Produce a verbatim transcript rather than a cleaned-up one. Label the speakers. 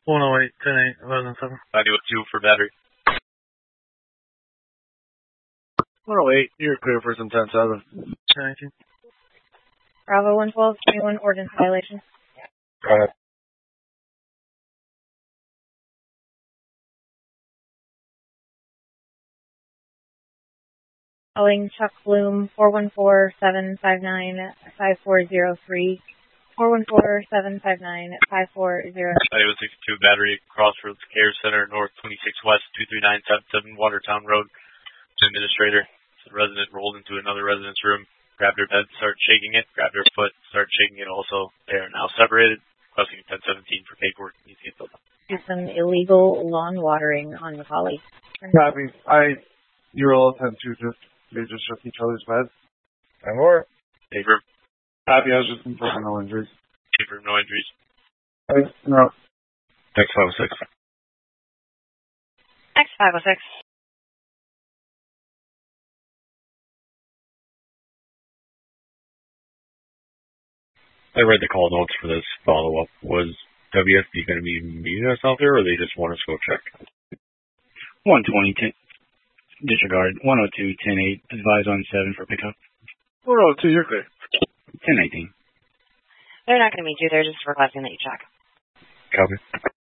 Speaker 1: one oh eight, ten eight, eleven seven.
Speaker 2: I do a two for battery.
Speaker 1: one oh eight, you're clear for some ten seven. ten eighteen.
Speaker 3: Bravo one twelve, twenty-one, ordinance violation.
Speaker 4: Go ahead.
Speaker 3: Calling Chuck Bloom, four one four, seven five nine, five four zero three. four one four, seven five nine, five four zero three.
Speaker 2: I do a sixty-two battery, Crossroads Care Center, North twenty-six West, two three nine seven seven, Watertown Road. Administrator. The resident rolled into another resident's room, grabbed her bed, started shaking it, grabbed her foot, started shaking it also. They are now separated. Requesting ten seventeen for paperwork. Needs to get filled out.
Speaker 3: Do some illegal lawn watering on Macaulay.
Speaker 1: Copy. I, you're all ten two, just, they just shook each other's beds.
Speaker 4: And more.
Speaker 2: Paper.
Speaker 1: Copy, I was just confirming no injuries.
Speaker 2: Paper, no injuries.
Speaker 1: I, no.
Speaker 4: X five oh six.
Speaker 3: X five oh six.
Speaker 4: I read the call notes for this follow-up. Was W S B going to be meeting us out there, or they just want us to go check?
Speaker 5: one twenty, ten, disregard. one oh two, ten eight, advise on seven for pickup.
Speaker 1: one oh two, you're clear.
Speaker 5: ten eighteen.
Speaker 3: They're not going to meet you. They're just requesting that you check.
Speaker 4: Copy.